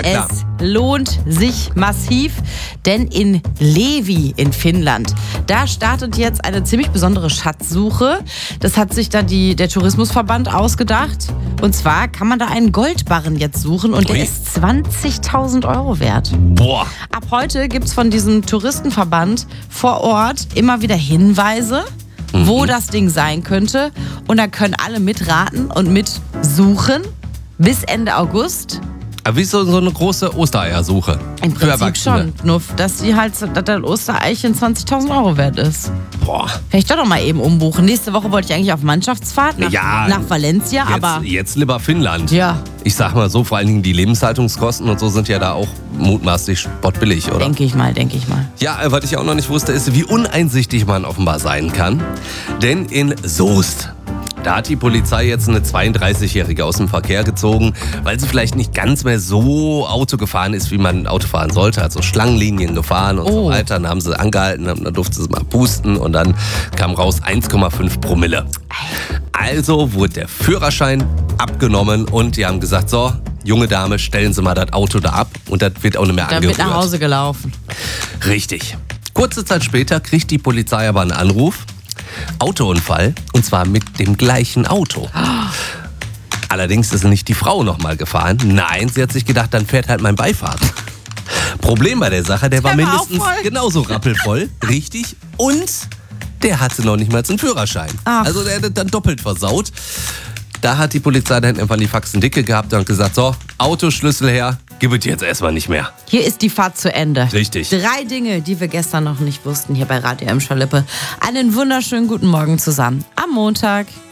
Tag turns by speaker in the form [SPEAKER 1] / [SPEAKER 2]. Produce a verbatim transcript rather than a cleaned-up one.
[SPEAKER 1] klar.
[SPEAKER 2] Es lohnt sich massiv, denn in Levi in Finnland, da startet jetzt eine ziemlich besondere Schatzsuche. Das hat sich da die, der Tourismusverband ausgedacht. Und zwar kann man da einen Goldbarren jetzt suchen und
[SPEAKER 1] Ui.
[SPEAKER 2] der ist zwanzigtausend Euro wert.
[SPEAKER 1] Boah.
[SPEAKER 2] Ab heute gibt es von diesem Touristenverband vor Ort immer wieder Hinweise,
[SPEAKER 1] Mhm.
[SPEAKER 2] wo das Ding sein könnte. Und dann können alle mitraten und mitsuchen bis Ende August.
[SPEAKER 1] Aber wie so, so eine große Ostereiersuche.
[SPEAKER 2] Im
[SPEAKER 1] für
[SPEAKER 2] Prinzip
[SPEAKER 1] Erwachsene.
[SPEAKER 2] schon. Nur, dass die halt, dass das Ostereichen zwanzigtausend Euro wert ist.
[SPEAKER 1] Boah.
[SPEAKER 2] Vielleicht doch noch mal eben umbuchen. Nächste Woche wollte ich eigentlich auf Mannschaftsfahrt nach,
[SPEAKER 1] Ja,
[SPEAKER 2] nach Valencia,
[SPEAKER 1] Jetzt,
[SPEAKER 2] aber
[SPEAKER 1] jetzt lieber Finnland.
[SPEAKER 2] ja,
[SPEAKER 1] Ich sag mal so, vor allen Dingen die Lebenshaltungskosten und so sind ja da auch mutmaßlich spottbillig, oder?
[SPEAKER 2] denke ich mal, denke ich mal.
[SPEAKER 1] Ja, äh, was ich auch noch nicht wusste, ist, wie uneinsichtig man offenbar sein kann. Denn in Soest, da hat die Polizei jetzt eine zweiunddreißigjährige aus dem Verkehr gezogen, weil sie vielleicht nicht ganz mehr so Auto gefahren ist, wie man Auto fahren sollte. Also Schlangenlinien gefahren und so
[SPEAKER 2] Oh.
[SPEAKER 1] weiter. Dann haben sie angehalten, dann durfte sie mal pusten und dann kam raus eins Komma fünf Promille. Also wurde der Führerschein abgenommen und die haben gesagt, so, junge Dame, stellen Sie mal das Auto da ab und das wird auch nicht mehr
[SPEAKER 2] Dann
[SPEAKER 1] angerührt.
[SPEAKER 2] wird nach Hause gelaufen.
[SPEAKER 1] Richtig. Kurze Zeit später kriegt die Polizei aber einen Anruf. Autounfall, und zwar mit dem gleichen Auto. Allerdings ist nicht die Frau nochmal gefahren. Nein, sie hat sich gedacht, dann fährt halt mein Beifahrer. Problem bei der Sache, der war
[SPEAKER 2] Der war auch
[SPEAKER 1] mindestens
[SPEAKER 2] voll.
[SPEAKER 1] genauso rappelvoll, richtig, und der hatte noch nicht mal einen Führerschein.
[SPEAKER 2] Ach.
[SPEAKER 1] Also der hat dann doppelt versaut. Da hat die Polizei dann einfach die Faxen dicke gehabt und gesagt, so, Autoschlüssel her, gib es jetzt erstmal nicht mehr.
[SPEAKER 2] Hier ist die Fahrt zu Ende.
[SPEAKER 1] Richtig.
[SPEAKER 2] Drei Dinge, die wir gestern noch nicht wussten, hier bei Radio Emscher-Lippe. Einen wunderschönen guten Morgen zusammen. Am Montag.